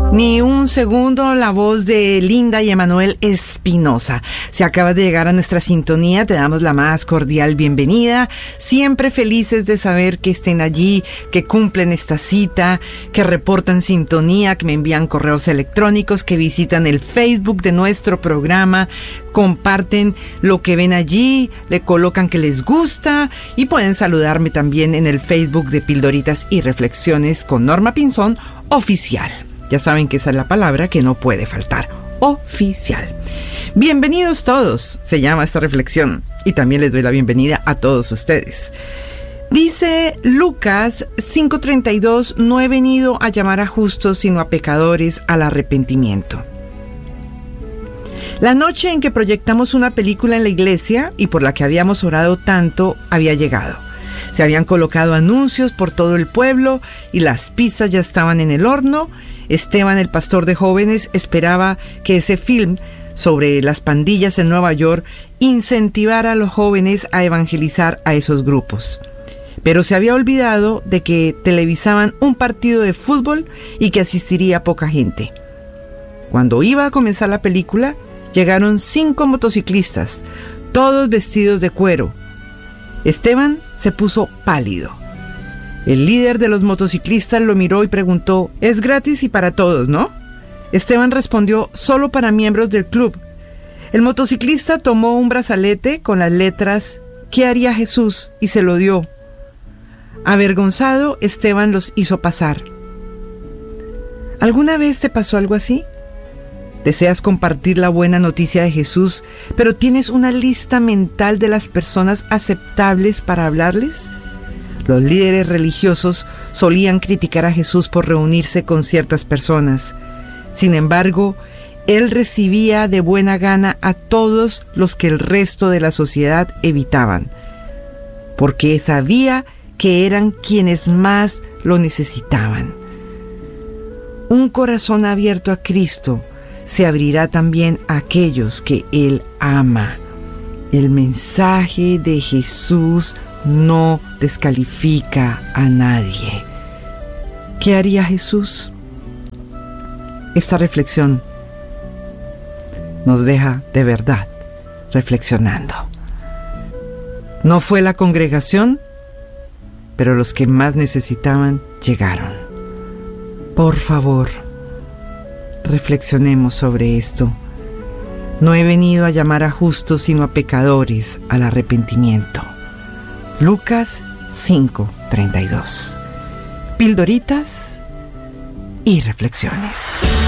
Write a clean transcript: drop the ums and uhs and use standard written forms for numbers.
Ni un segundo, la voz de Linda y Emanuel Espinosa. Si acabas de llegar a nuestra sintonía, te damos la más cordial bienvenida. Siempre felices de saber que estén allí, que cumplen esta cita, que reportan sintonía, que me envían correos electrónicos, que visitan el Facebook de nuestro programa, comparten lo que ven allí, le colocan que les gusta y pueden saludarme también en el Facebook de Pildoritas y Reflexiones con Norma Pinzón Oficial. Ya saben que esa es la palabra que no puede faltar. Oficial. Bienvenidos todos, se llama esta reflexión. Y también les doy la bienvenida a todos ustedes. Dice Lucas 5:32, no he venido a llamar a justos, sino a pecadores al arrepentimiento. La noche en que proyectamos una película en la iglesia y por la que habíamos orado tanto había llegado. Se habían colocado anuncios por todo el pueblo y las pizzas ya estaban en el horno. Esteban, el pastor de jóvenes, esperaba que ese film sobre las pandillas en Nueva York incentivara a los jóvenes a evangelizar a esos grupos. Pero se había olvidado de que televisaban un partido de fútbol y que asistiría poca gente. Cuando iba a comenzar la película, llegaron 5 motociclistas, todos vestidos de cuero. Esteban se puso pálido. El líder de los motociclistas lo miró y preguntó, «Es gratis y para todos, ¿no?» Esteban respondió, «Solo para miembros del club». El motociclista tomó un brazalete con las letras «¿Qué haría Jesús?» y se lo dio. Avergonzado, Esteban los hizo pasar. ¿Alguna vez te pasó algo así? Deseas compartir la buena noticia de Jesús, pero ¿tienes una lista mental de las personas aceptables para hablarles? Los líderes religiosos solían criticar a Jesús por reunirse con ciertas personas. Sin embargo, él recibía de buena gana a todos los que el resto de la sociedad evitaban, porque sabía que eran quienes más lo necesitaban. Un corazón abierto a Cristo se abrirá también a aquellos que Él ama. El mensaje de Jesús no descalifica a nadie. ¿Qué haría Jesús? Esta reflexión nos deja de verdad reflexionando. No fue la congregación, pero los que más necesitaban llegaron. Por favor, reflexionemos sobre esto. No he venido a llamar a justos, sino a pecadores al arrepentimiento. Lucas 5:32. Pildoritas y reflexiones.